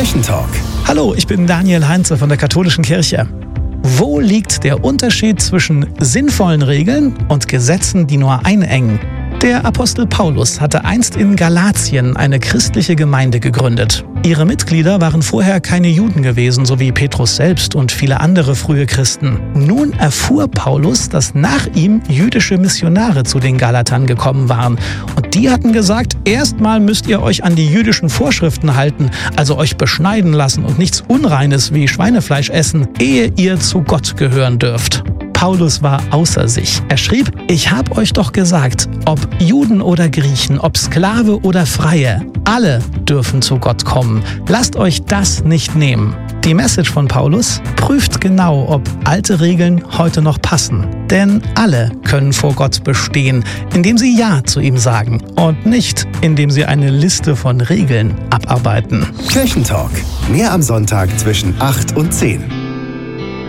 Kirchentalk. Hallo, ich bin Daniel Heinze von der Katholischen Kirche. Wo liegt der Unterschied zwischen sinnvollen Regeln und Gesetzen, die nur einengen? Der Apostel Paulus hatte einst in Galatien eine christliche Gemeinde gegründet. Ihre Mitglieder waren vorher keine Juden gewesen, so wie Petrus selbst und viele andere frühe Christen. Nun erfuhr Paulus, dass nach ihm jüdische Missionare zu den Galatern gekommen waren. Und die hatten gesagt, erstmal müsst ihr euch an die jüdischen Vorschriften halten, also euch beschneiden lassen und nichts Unreines wie Schweinefleisch essen, ehe ihr zu Gott gehören dürft. Paulus war außer sich. Er schrieb, ich habe euch doch gesagt, ob Juden oder Griechen, ob Sklave oder Freie, alle dürfen zu Gott kommen. Lasst euch das nicht nehmen. Die Message von Paulus prüft genau, ob alte Regeln heute noch passen. Denn alle können vor Gott bestehen, indem sie Ja zu ihm sagen und nicht, indem sie eine Liste von Regeln abarbeiten. Kirchentalk. Mehr am Sonntag zwischen 8 und 10.